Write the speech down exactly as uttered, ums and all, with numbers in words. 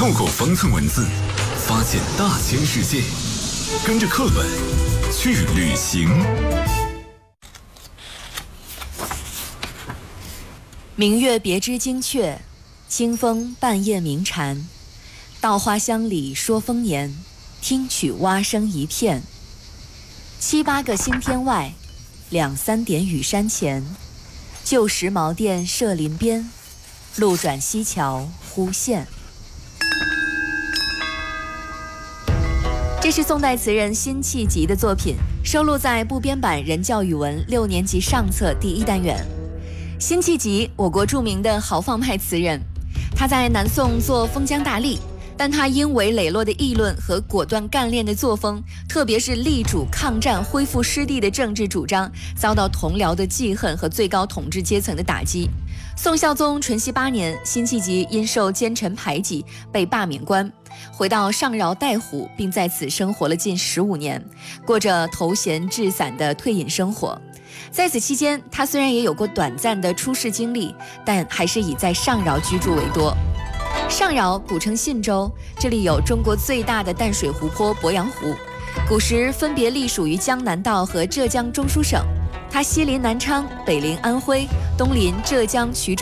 透过方寸文字，发现大千世界，跟着课本去旅行。 明月别枝惊鹊，清风半夜鸣蝉。稻花香里说丰年，听取蛙声一片。七八个星天外，两三点雨山前。旧时茅店社林边，路转溪桥忽见。这是宋代词人辛弃疾的作品，收录在部编版人教语文六年级上册第一单元。辛弃疾，我国著名的豪放派词人，他在南宋做封疆大吏，但他因为磊落的议论和果断干练的作风，特别是力主抗战、恢复失地的政治主张，遭到同僚的记恨和最高统治阶层的打击。宋孝宗淳熙八年，辛弃疾因受奸臣排挤被罢免官，回到上饶带虎，并在此生活了近十五年，过着头衔置散的退隐生活。在此期间，他虽然也有过短暂的出仕经历，但还是以在上饶居住为多。上饶古称信州，这里有中国最大的淡水湖泊鄱阳湖，古时分别隶属于江南道和浙江中书省。它西临南昌，北临安徽，东临浙江衢州